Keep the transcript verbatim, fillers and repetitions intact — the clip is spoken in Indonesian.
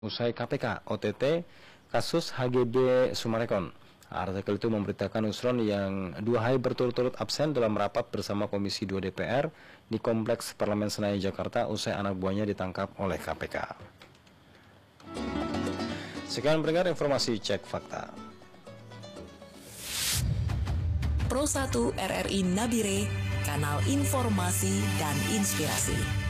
Usai K P K O T T kasus H G B Summarecon. Artikel itu memberitakan Nusron yang dua hari berturut-turut absen dalam rapat bersama Komisi dua D P R di Kompleks Parlemen Senayan Jakarta usai anak buahnya ditangkap oleh K P K. Sekian pendengar informasi Cek Fakta. Pro satu R R I Nabire, kanal informasi dan inspirasi.